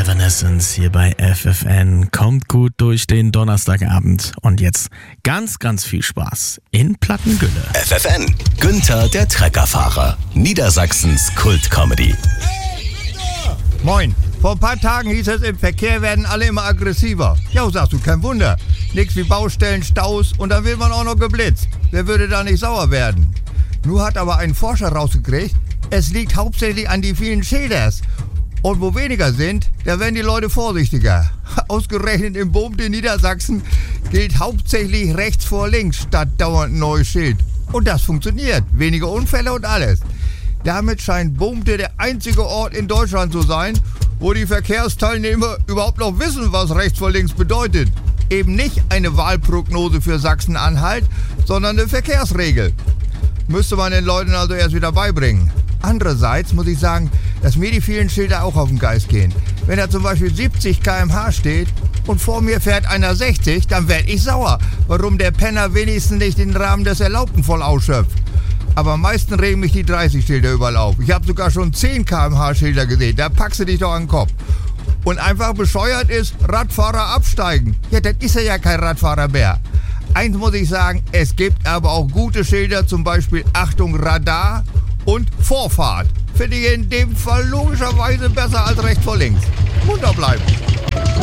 Evanescence hier bei FFN. Kommt gut durch den Donnerstagabend. Und jetzt ganz, ganz viel Spaß in Plattengülle. FFN, Günther der Treckerfahrer. Niedersachsens Kultcomedy. Moin. Vor ein paar Tagen hieß es, im Verkehr werden alle immer aggressiver. Ja, sagst du, kein Wunder. Nix wie Baustellen, Staus und dann wird man auch noch geblitzt. Wer würde da nicht sauer werden? Nur hat aber ein Forscher rausgekriegt, es liegt hauptsächlich an die vielen Schilders. Und wo weniger sind, da werden die Leute vorsichtiger. Ausgerechnet im Boomte Niedersachsen gilt hauptsächlich rechts vor links statt dauernd ein neues Schild. Und das funktioniert. Weniger Unfälle und alles. Damit scheint Boomte der einzige Ort in Deutschland zu sein, wo die Verkehrsteilnehmer überhaupt noch wissen, was rechts vor links bedeutet. Eben nicht eine Wahlprognose für Sachsen-Anhalt, sondern eine Verkehrsregel. Müsste man den Leuten also erst wieder beibringen. Andererseits muss ich sagen, dass mir die vielen Schilder auch auf den Geist gehen. Wenn da zum Beispiel 70 km/h steht und vor mir fährt einer 60, dann werde ich sauer, warum der Penner wenigstens nicht den Rahmen des Erlaubten voll ausschöpft. Aber am meisten regen mich die 30 Schilder überall auf. Ich habe sogar schon 10 km/h Schilder gesehen, da packst du dich doch an den Kopf. Und einfach bescheuert ist, Radfahrer absteigen. Ja, das ist ja kein Radfahrer mehr. Eins muss ich sagen, es gibt aber auch gute Schilder, zum Beispiel Achtung Radar und Vorfahrt. Finde ich in dem Fall logischerweise besser als rechts vor links. Munter bleiben.